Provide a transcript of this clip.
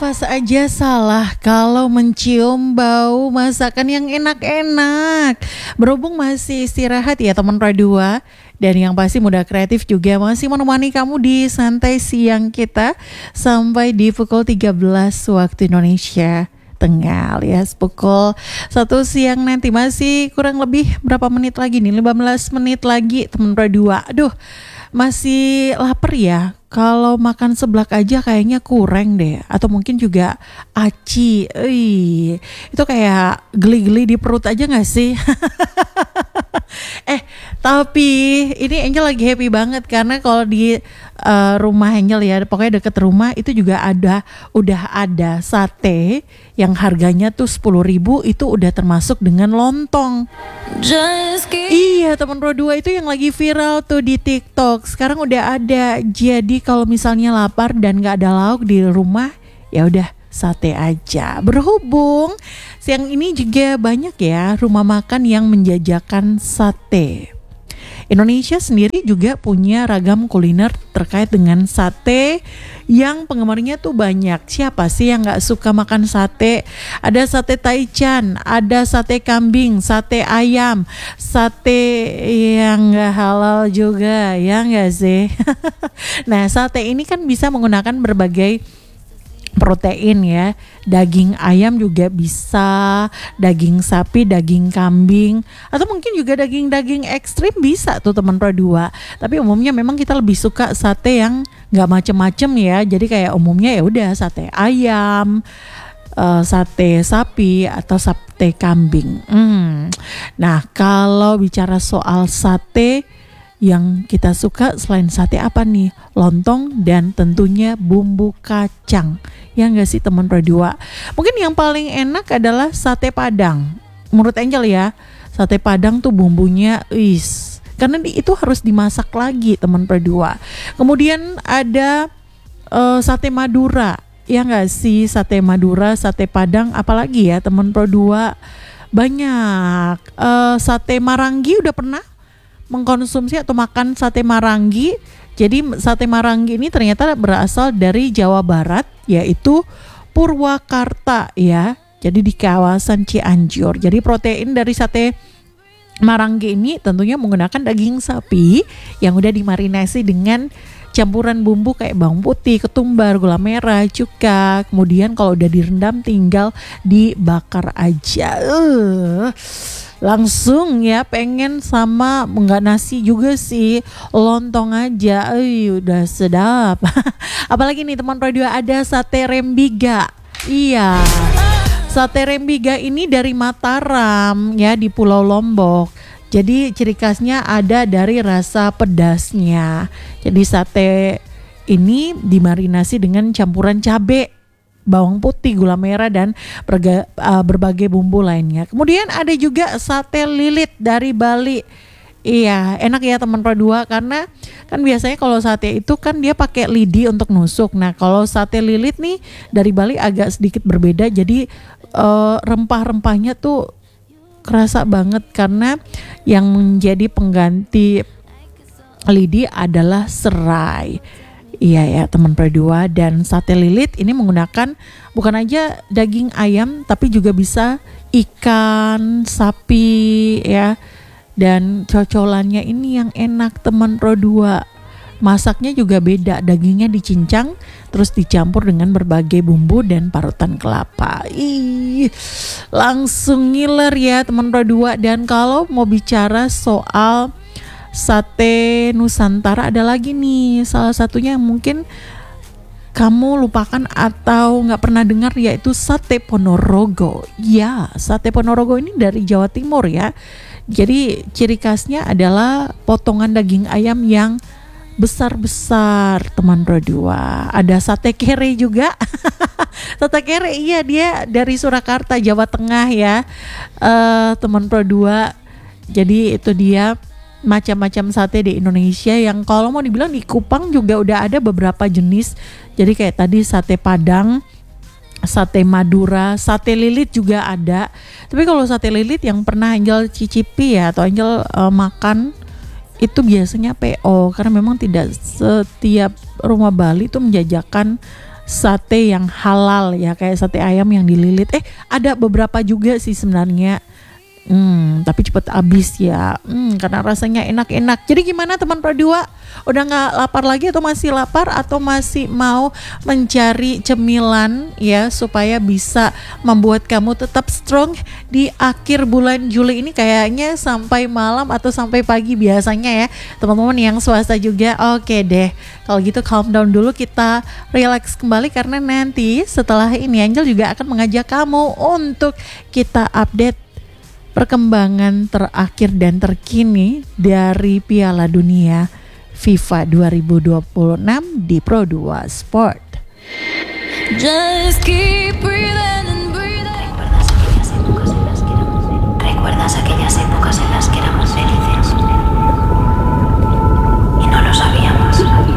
Awas aja salah kalau mencium bau masakan yang enak-enak. Berhubung masih istirahat ya teman Pro 2, dan yang pasti Muda Kreatif juga masih menemani kamu di santai siang kita sampai di pukul 13 waktu Indonesia Tengah alias pukul 1 siang nanti. Masih kurang lebih berapa menit lagi nih, 15 menit lagi teman Pro 2. Aduh, masih lapar ya. Kalau makan seblak aja kayaknya kurang deh. Atau mungkin juga aci. Itu kayak geli-geli di perut aja gak sih? Tapi ini Angel lagi happy banget karena kalau di rumah Angel ya, pokoknya deket rumah itu juga udah ada sate yang harganya tuh 10.000, itu udah termasuk dengan lontong. Iya teman Pro 2, itu yang lagi viral tuh di TikTok. Sekarang udah ada. Jadi kalau misalnya lapar dan gak ada lauk di rumah, ya udah sate aja. Berhubung siang ini juga banyak ya rumah makan yang menjajakan sate. Indonesia sendiri juga punya ragam kuliner terkait dengan sate yang penggemarnya tuh banyak. Siapa sih yang gak suka makan sate? Ada sate taichan, ada sate kambing, sate ayam, sate yang gak halal juga, ya gak sih? Nah, sate ini kan bisa menggunakan berbagai protein ya, daging ayam juga bisa, daging sapi, daging kambing, atau mungkin juga daging-daging ekstrim bisa tuh teman Pro 2. Tapi umumnya memang kita lebih suka sate yang nggak macem-macem ya, jadi kayak umumnya ya udah sate ayam, sate sapi atau sate kambing. Nah kalau bicara soal sate yang kita suka selain sate apa nih? Lontong dan tentunya bumbu kacang. Ya enggak sih teman Pro 2? Mungkin yang paling enak adalah sate Padang. Menurut Angel ya, sate Padang tuh bumbunya karena itu harus dimasak lagi teman Pro 2. Kemudian ada sate Madura. Ya enggak sih, sate Madura, sate Padang, apalagi ya teman Pro 2? Banyak. Sate Marangi udah pernah mengkonsumsi atau makan sate Marangi? Jadi sate Marangi ini ternyata berasal dari Jawa Barat, yaitu Purwakarta ya. Jadi di kawasan Cianjur. Jadi protein dari sate Marangi ini tentunya menggunakan daging sapi yang udah dimarinasi dengan campuran bumbu kayak bawang putih, ketumbar, gula merah, cuka. Kemudian kalau udah direndam tinggal dibakar aja. Langsung ya pengen sama enggak nasi juga sih, lontong aja. Udah sedap. Apalagi nih teman Pro 2, ada sate Rembiga. Iya. Sate Rembiga ini dari Mataram ya, di Pulau Lombok. Jadi ciri khasnya ada dari rasa pedasnya. Jadi sate ini dimarinasi dengan campuran cabai, bawang putih, gula merah, dan berbagai bumbu lainnya. Kemudian ada juga sate lilit dari Bali. Iya, enak ya teman Pro 2, karena kan biasanya kalau sate itu kan dia pakai lidi untuk nusuk. Nah, kalau sate lilit nih dari Bali agak sedikit berbeda. Jadi rempah-rempahnya tuh kerasa banget karena yang menjadi pengganti lidi adalah serai. Iya ya teman Pro 2, dan sate lilit ini menggunakan bukan aja daging ayam tapi juga bisa ikan, sapi ya. Dan cocolannya ini yang enak teman Pro 2. Masaknya juga beda, dagingnya dicincang terus dicampur dengan berbagai bumbu dan parutan kelapa. Langsung ngiler ya teman Pro 2. Dan kalau mau bicara soal sate Nusantara, ada lagi nih salah satunya yang mungkin kamu lupakan atau gak pernah dengar, yaitu sate Ponorogo. Ya, sate Ponorogo ini dari Jawa Timur ya. Jadi ciri khasnya adalah potongan daging ayam yang besar-besar teman Pro 2. Ada sate kere juga. Sate kere iya, dia dari Surakarta, Jawa Tengah ya, teman Pro 2. Jadi itu dia macam-macam sate di Indonesia yang kalau mau dibilang di Kupang juga udah ada beberapa jenis. Jadi kayak tadi sate Padang, sate Madura, sate lilit juga ada. Tapi kalau sate lilit yang pernah Angel cicipi ya, atau Angel makan, itu biasanya PO, karena memang tidak setiap rumah Bali itu menjajakan sate yang halal ya, kayak sate ayam yang dililit. Ada beberapa juga sih sebenarnya. Tapi cepet habis ya. Karena rasanya enak-enak. Jadi gimana teman Pro 2? Udah gak lapar lagi atau masih lapar? Atau masih mau mencari cemilan ya supaya bisa membuat kamu tetap strong di akhir bulan Juli ini, kayaknya sampai malam atau sampai pagi biasanya ya teman-teman yang swasta juga. Oke deh, kalau gitu calm down dulu, kita relax kembali karena nanti setelah ini Angel juga akan mengajak kamu untuk kita update perkembangan terakhir dan terkini dari Piala Dunia FIFA 2026 di Pro 2 Sport. Just keep breathing and breathing. ¿Recuerdas aquellas épocas en las que éramos felices? Y no lo sabíamos.